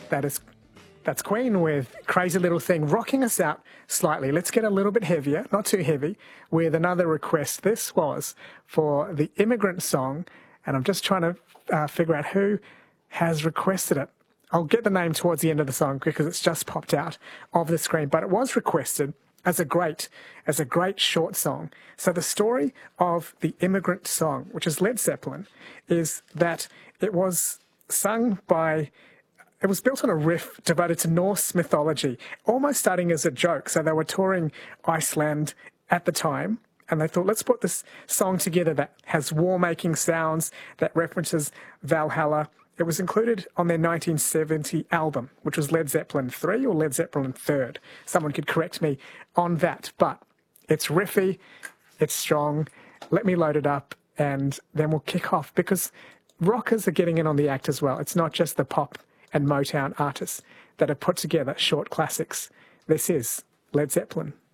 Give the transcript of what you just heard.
That's Queen with Crazy Little Thing, rocking us out slightly. Let's get a little bit heavier, not too heavy, with another request. This was for the Immigrant Song, and I'm just trying to figure out who has requested it. I'll get the name towards the end of the song because it's just popped out of the screen, but it was requested as a great short song. So the story of the Immigrant Song, which is Led Zeppelin, is that it was built on a riff devoted to Norse mythology, almost starting as a joke. So they were touring Iceland at the time, and they thought, let's put this song together that has war-making sounds, that references Valhalla. It was included on their 1970 album, which was Led Zeppelin 3 or Led Zeppelin 3rd. Someone could correct me on that, but it's riffy, it's strong. Let me load it up, and then we'll kick off, because rockers are getting in on the act as well. It's not just the pop and Motown artists that have put together short classics. This is Led Zeppelin.